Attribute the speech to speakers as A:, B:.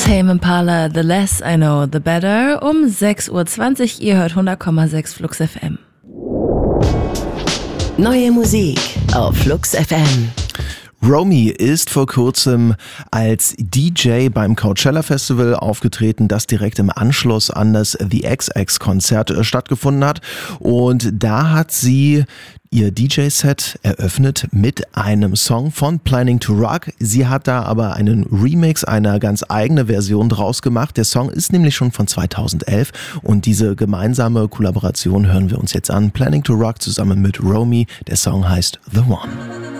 A: Tame Impala, The Less I Know, The Better, um 6.20 Uhr. Ihr hört 100,6 Flux FM.
B: Neue Musik auf Flux FM.
C: Romy ist vor kurzem als DJ beim Coachella Festival aufgetreten, das direkt im Anschluss an das The XX-Konzert stattgefunden hat. Und da hat sie ihr DJ-Set eröffnet mit einem Song von Planning to Rock. Sie hat da aber einen Remix, eine ganz eigene Version draus gemacht. Der Song ist nämlich schon von 2011 und diese gemeinsame Kollaboration hören wir uns jetzt an. Planning to Rock zusammen mit Romy. Der Song heißt The One.